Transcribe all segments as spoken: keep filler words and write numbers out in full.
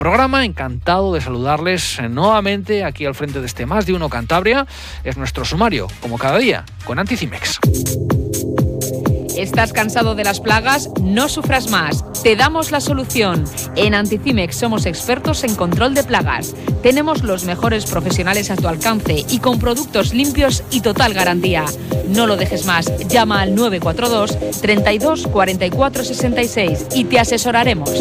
Programa, encantado de saludarles nuevamente aquí al frente de este Más de Uno Cantabria. Es nuestro sumario, como cada día, con Anticimex. ¿Estás cansado de las plagas? No sufras más. Te damos la solución. En Anticimex somos expertos en control de plagas. Tenemos los mejores profesionales a tu alcance y con productos limpios y total garantía. No lo dejes más. Llama al nueve cuatro dos, treinta y dos, cuarenta y cuatro, sesenta y seis y te asesoraremos.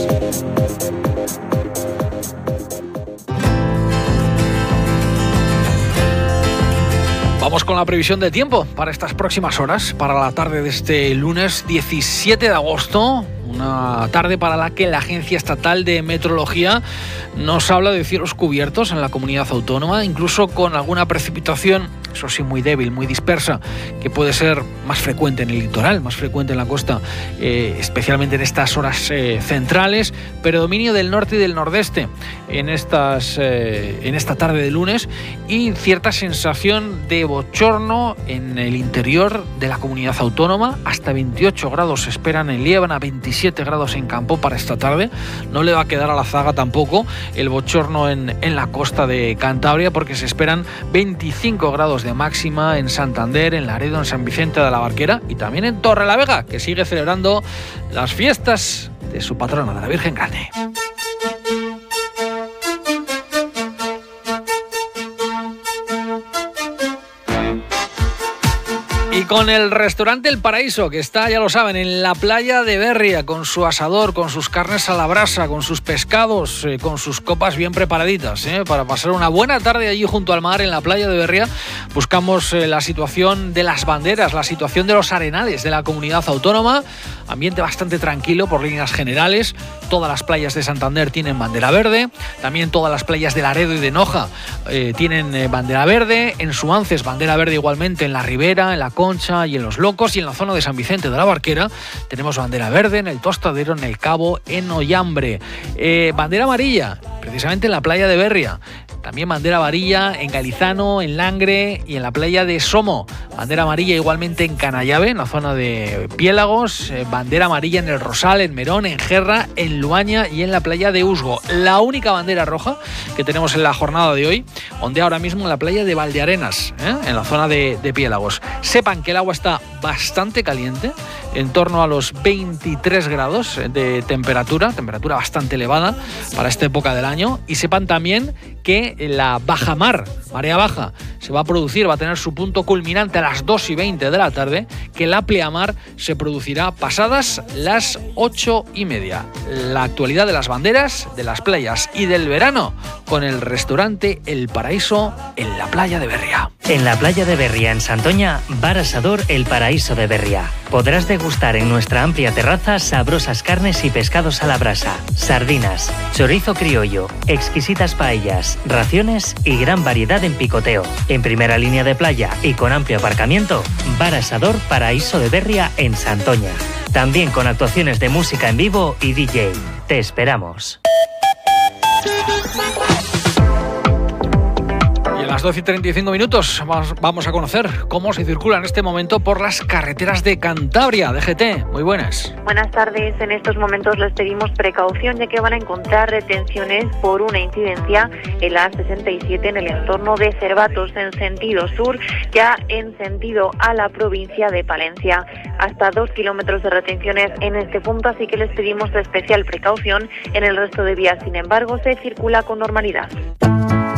Vamos con la previsión de tiempo para estas próximas horas, para la tarde de este lunes diecisiete de agosto. Una tarde para la que la Agencia Estatal de Meteorología nos habla de cielos cubiertos en la comunidad autónoma, incluso con alguna precipitación, eso sí, muy débil, muy dispersa, que puede ser más frecuente en el litoral, más frecuente en la costa, eh, especialmente en estas horas eh, centrales, predominio del norte y del nordeste en, estas, eh, en esta tarde de lunes y cierta sensación de bochorno en el interior de la comunidad autónoma. Hasta veintiocho grados se esperan en Liébana, veintisiete grados en Campo para esta tarde. No le va a quedar a la zaga tampoco el bochorno en, en la costa de Cantabria, porque se esperan veinticinco grados de máxima en Santander, en Laredo, en San Vicente de la Barquera y también en Torrelavega, que sigue celebrando las fiestas de su patrona, de la Virgen Grande. Y con el restaurante El Paraíso, que está, ya lo saben, en la playa de Berria, con su asador, con sus carnes a la brasa, con sus pescados, eh, con sus copas bien preparaditas, eh, para pasar una buena tarde allí junto al mar en la playa de Berria. Buscamos eh, la situación de las banderas, la situación de los arenales de la comunidad autónoma. Ambiente bastante tranquilo por líneas generales. Todas las playas de Santander tienen bandera verde. También todas las playas de Laredo y de Noja eh, tienen eh, bandera verde. En Suances, bandera verde igualmente en la Ribera, en la Concha y en Los Locos. Y en la zona de San Vicente de la Barquera tenemos bandera verde en el Tostadero, en el Cabo, en Ollambre. Eh, bandera amarilla, precisamente en la playa de Berria. También bandera amarilla en Galizano, en Langre y en la playa de Somo. Bandera amarilla igualmente en Canallave, en la zona de Piélagos. Eh, bandera amarilla en El Rosal, en Merón, en Gerra, en Luaña y en la playa de Usgo. La única bandera roja que tenemos en la jornada de hoy ondea ahora mismo en la playa de Valdearenas, ¿eh? en la zona de, de Piélagos. Sepan que el agua está bastante caliente, en torno a los veintitrés grados de temperatura, temperatura bastante elevada para esta época del año. Y sepan también que la bajamar, marea baja, se va a producir, va a tener su punto culminante a las dos y veinte de la tarde, que la pleamar se producirá pasadas las ocho y media. La actualidad de las banderas, de las playas y del verano con el restaurante El Paraíso en la playa de Berria. En la playa de Berria, en Santoña, Bar Asador El Paraíso de Berria. Podrás degustar en nuestra amplia terraza sabrosas carnes y pescados a la brasa, sardinas, chorizo criollo, exquisitas paellas, raciones y gran variedad en picoteo. En primera línea de playa y con amplio aparcamiento, Bar Asador Paraíso de Berria en Santoña. También con actuaciones de música en vivo y D J. Te esperamos. A las doce y treinta y cinco minutos vamos a conocer cómo se circula en este momento por las carreteras de Cantabria. D G T, muy buenas. Buenas tardes. En estos momentos les pedimos precaución, ya que van a encontrar retenciones por una incidencia en la A sesenta y siete en el entorno de Cervatos en sentido sur, ya en sentido a la provincia de Palencia. Hasta dos kilómetros de retenciones en este punto, así que les pedimos especial precaución. En el resto de vías, sin embargo, se circula con normalidad.